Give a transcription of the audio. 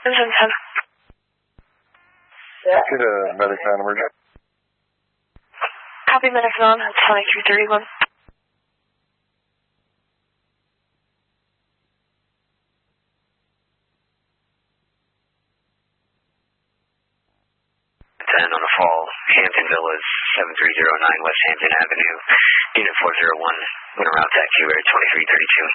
10. Get a medic on emergency. Copy, medic on, 2331. 10 on a fall, Hampton Villas, 7309 West Hampton Avenue, Unit 401, winter route taxi, 2332.